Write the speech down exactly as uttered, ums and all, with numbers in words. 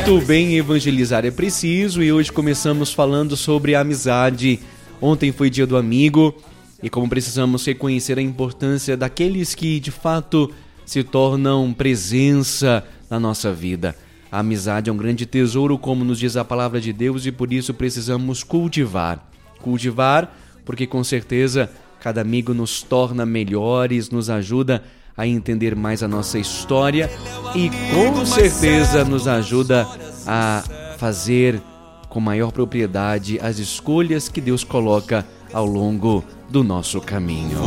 Muito bem, evangelizar é preciso e hoje começamos falando sobre a amizade. Ontem foi dia do amigo e como precisamos reconhecer a importância daqueles que de fato se tornam presença na nossa vida. A amizade é um grande tesouro, como nos diz a palavra de Deus, e por isso precisamos cultivar. Cultivar porque com certeza cada amigo nos torna melhores, nos ajuda a entender mais a nossa história e com certeza nos ajuda a fazer com maior propriedade as escolhas que Deus coloca ao longo do nosso caminho.